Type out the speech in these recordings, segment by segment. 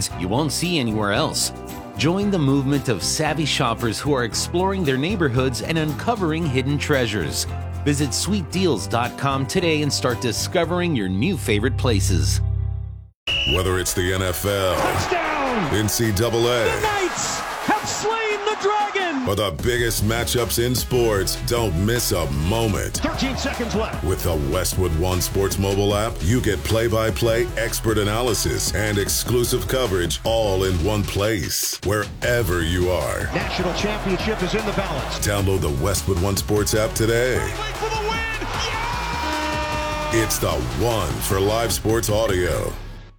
finds you won't see anywhere else. Join the movement of savvy shoppers who are exploring their neighborhoods and uncovering hidden treasures. Visit sweetdeals.com today and start discovering your new favorite places. Whether it's the NFL, touchdown, NCAA, the Knights have slain the dragon, or the biggest matchups in sports, don't miss a moment. 13 seconds left. With the Westwood One Sports mobile app, you get play-by-play expert analysis and exclusive coverage all in one place, wherever you are. National championship is in the balance. Download the Westwood One Sports app today. For the win! Yeah! It's the one for live sports audio.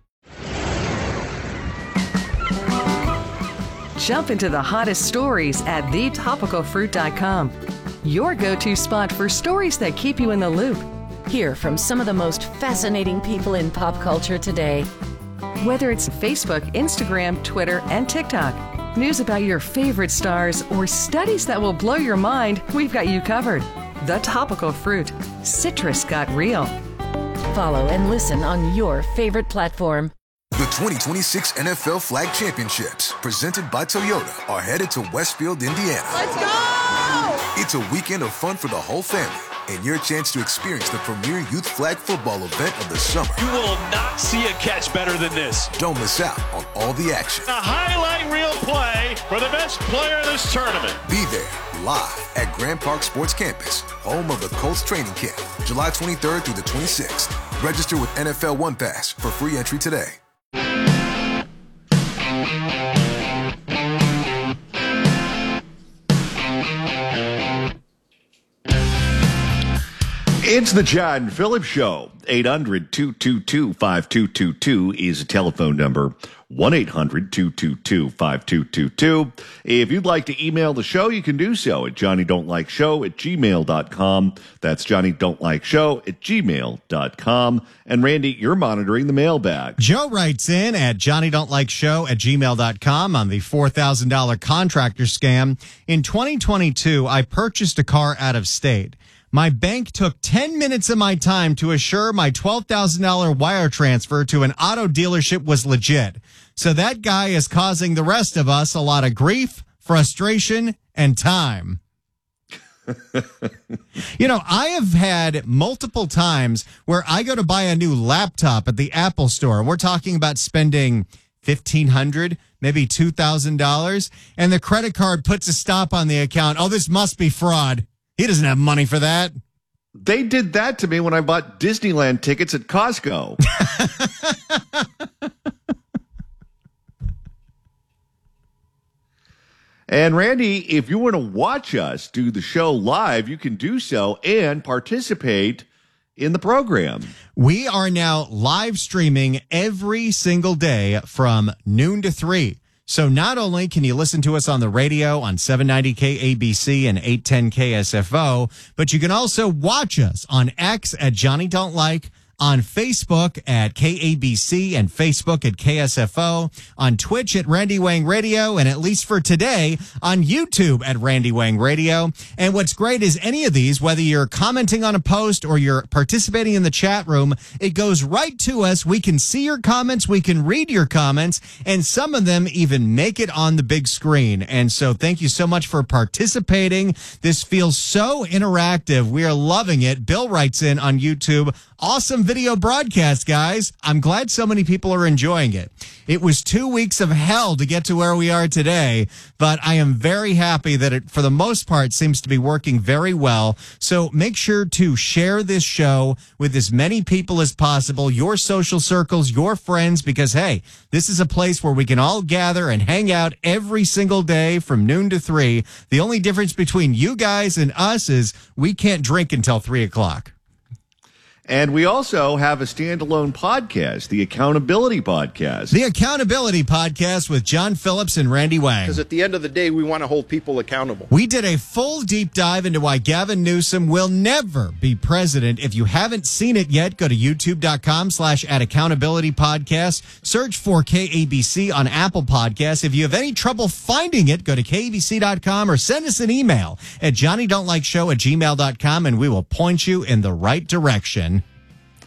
Jump into the hottest stories at thetopicalfruit.com. Your go-to spot for stories that keep you in the loop. Hear from some of the most fascinating people in pop culture today. Whether it's Facebook, Instagram, Twitter, and TikTok, news about your favorite stars, or studies that will blow your mind, we've got you covered. The Topical Fruit. Citrus got real. Follow and listen on your favorite platform. The 2026 NFL Flag Championships, presented by Toyota, are headed to Westfield, Indiana. Let's go! It's a weekend of fun for the whole family and your chance to experience the premier youth flag football event of the summer. You will not see a catch better than this. Don't miss out on all the action. A highlight reel play for the best player in this tournament. Be there live at Grand Park Sports Campus, home of the Colts training camp, July 23rd through the 26th. Register with NFL One Pass for free entry today. It's the John Phillips Show. 800-222-5222 is a telephone number. 1-800-222-5222. If you'd like to email the show, you can do so at johnnydon'tlikeshow@gmail.com. That's johnnydon'tlikeshow@gmail.com. And Randy, you're monitoring the mailbag. Joe writes in at johnnydon'tlikeshow@gmail.com on the $4,000 contractor scam. In 2022, I purchased a car out of state. My bank took 10 minutes of my time to assure my $12,000 wire transfer to an auto dealership was legit. So that guy is causing the rest of us a lot of grief, frustration, and time. You know, I have had multiple times where I go to buy a new laptop at the Apple store, and we're talking about spending $1,500, maybe $2,000, and the credit card puts a stop on the account. Oh, this must be fraud. He doesn't have money for that. They did that to me when I bought Disneyland tickets at Costco. And Randy, if you want to watch us do the show live, you can do so and participate in the program. We are now live streaming every single day from noon to 3. So not only can you listen to us on the radio on 790 KABC and 810 KSFO, but you can also watch us on X at Johnny Don't Like, on Facebook at KABC and Facebook at KSFO, on Twitch at Randy Wang Radio, and at least for today, on YouTube at Randy Wang Radio. And what's great is any of these, whether you're commenting on a post or you're participating in the chat room, it goes right to us. We can see your comments, we can read your comments, and some of them even make it on the big screen. And so thank you so much for participating. This feels so interactive. We are loving it. Bill writes in on YouTube, awesome video broadcast, guys. I'm glad so many people are enjoying it. It was 2 weeks of hell to get to where we are today, but I am very happy that it, for the most part, seems to be working very well. So make sure to share this show with as many people as possible, your social circles, your friends, because, hey, this is a place where we can all gather and hang out every single day from noon to 3. The only difference between you guys and us is we can't drink until 3 o'clock. And we also have a standalone podcast, the Accountability Podcast. The Accountability Podcast with John Phillips and Randy Wang. Because at the end of the day, we want to hold people accountable. We did a full deep dive into why Gavin Newsom will never be president. If you haven't seen it yet, go to youtube.com/@accountability-podcast. Search for KABC on Apple Podcasts. If you have any trouble finding it, go to KABC.com or send us an email at johnnydon'tlikeshow@gmail.com and we will point you in the right direction.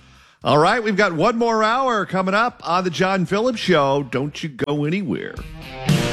All right, we've got one more hour coming up on the John Phillips Show. Don't you go anywhere.